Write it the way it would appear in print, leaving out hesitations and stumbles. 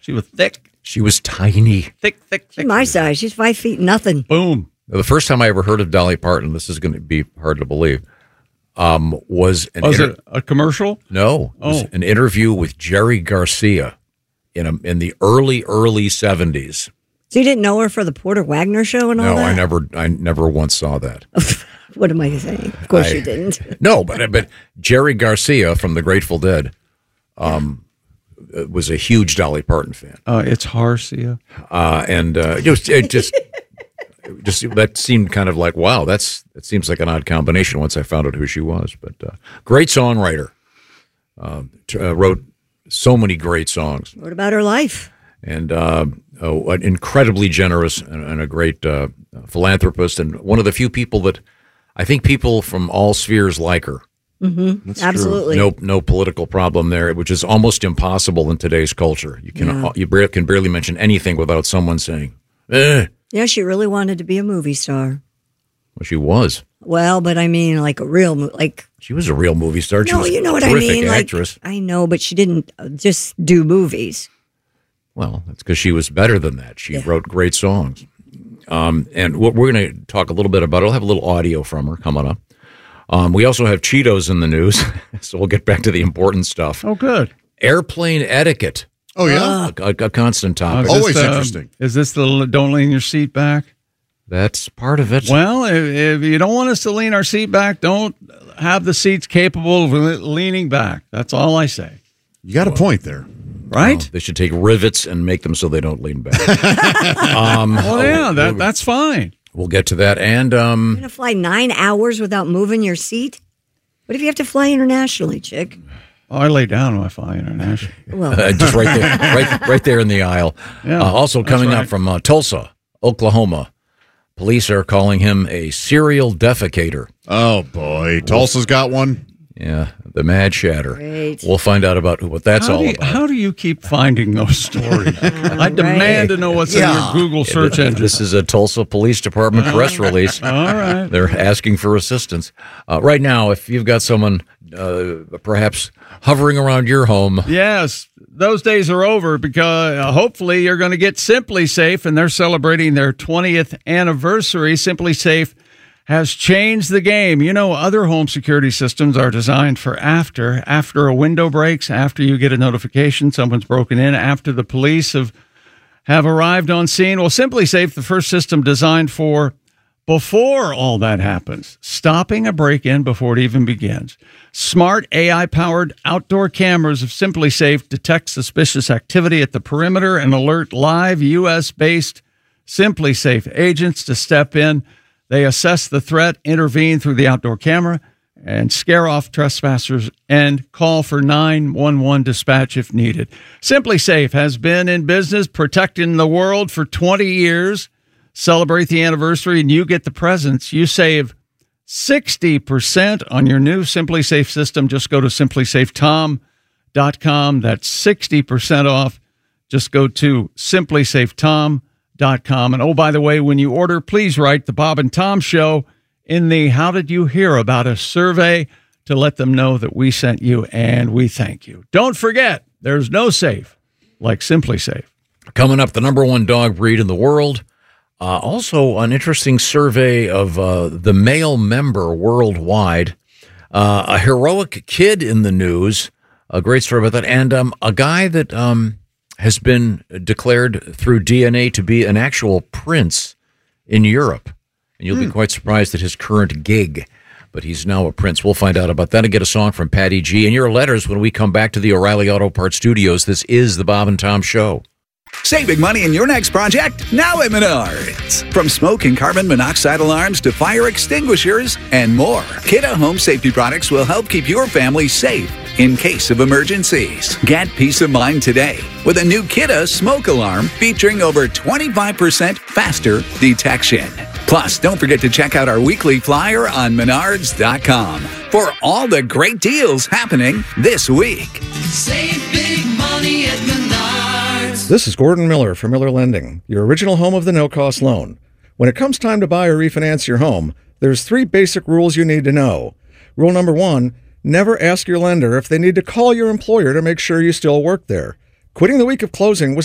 She was thick. She was tiny. Thick. She's my size. She's 5 feet nothing. Boom. The first time I ever heard of Dolly Parton, this is going to be hard to believe, was it a commercial? No, it was an interview with Jerry Garcia in the early 70s. So you didn't know her for the Porter Wagner show and all that? No, I never once saw that. What am I saying? Of course you didn't. No, but Jerry Garcia from the Grateful Dead was a huge Dolly Parton fan. It's Harcia. And it just that seemed kind of like, wow, it seems like an odd combination once I found out who she was. But great songwriter. Wrote so many great songs. Wrote about her life. And an incredibly generous and a great philanthropist, and one of the few people that I think people from all spheres like her. Mm-hmm. Absolutely. No political problem there, which is almost impossible in today's culture. You can barely mention anything without someone saying, eh. Yeah, she really wanted to be a movie star. Well, she was. Well, but I mean, like a real, she was a real movie star. She was you know what a I terrific mean. actress. I know, but she didn't just do movies. Well, that's because she was better than that. She wrote great songs. And what we're going to talk a little bit about, I'll have a little audio from her coming up. We also have Cheetos in the news, so we'll get back to the important stuff. Oh, good. Airplane etiquette. Oh, yeah? A constant topic. Always interesting. Is this the don't lean your seat back? That's part of it. Well, if you don't want us to lean our seat back, don't have the seats capable of leaning back. That's all I say. You got a point there. Right? They should take rivets and make them so they don't lean back. That's fine. We'll get to that. And You're going to fly 9 hours without moving your seat? What if you have to fly internationally, chick? Oh, I lay down when I fly international. Well, just right there, right there in the aisle. Yeah, also coming up from Tulsa, Oklahoma. Police are calling him a serial defecator. Oh, boy. Tulsa's got one. Yeah, the Mad Shatter. Great. We'll find out about what that's all about. How do you keep finding those stories? I demand to know what's in your Google search engine. This is a Tulsa Police Department press release. All right. They're asking for assistance. Right now, if you've got someone perhaps hovering around your home. Yes, those days are over because hopefully you're going to get Simply Safe, and they're celebrating their 20th anniversary. Simply Safe has changed the game. You know, other home security systems are designed for after a window breaks, after you get a notification someone's broken in, after the police have arrived on scene. Well, Simply Safe, the first system designed for before all that happens, stopping a break-in before it even begins. Smart AI-powered outdoor cameras of Simply Safe detect suspicious activity at the perimeter and alert live U.S.-based Simply Safe agents to step in. They assess the threat, intervene through the outdoor camera, and scare off trespassers and call for 911 dispatch if needed. Simply Safe has been in business protecting the world for 20 years. Celebrate the anniversary and you get the presents. You save 60% on your new Simply Safe system. Just go to simplysafetom.com. That's 60% off. Just go to simplysafetom.com. And oh, by the way, when you order, please write the Bob and Tom Show in the How Did You Hear About Us survey to let them know that we sent you and we thank you. Don't forget, there's no safe like Simply Safe. Coming up, the #1 dog breed in the world. Also, an interesting survey of the male member worldwide. A heroic kid in the news. A great story about that. And a guy that has been declared through DNA to be an actual prince in Europe. And you'll be quite surprised at his current gig. But he's now a prince. We'll find out about that and get a song from Patty G. And your letters when we come back to the O'Reilly Auto Parts Studios. This is the Bob and Tom Show. Save big money in your next project now at Menards. From smoke and carbon monoxide alarms to fire extinguishers and more, Kidde Home Safety products will help keep your family safe in case of emergencies. Get peace of mind today with a new Kidde smoke alarm featuring over 25% faster detection. Plus, don't forget to check out our weekly flyer on Menards.com for all the great deals happening this week. Save big money at Menards. This is Gordon Miller from Miller Lending, your original home of the no-cost loan. When it comes time to buy or refinance your home, there's 3 basic rules you need to know. Rule number 1, never ask your lender if they need to call your employer to make sure you still work there. Quitting the week of closing was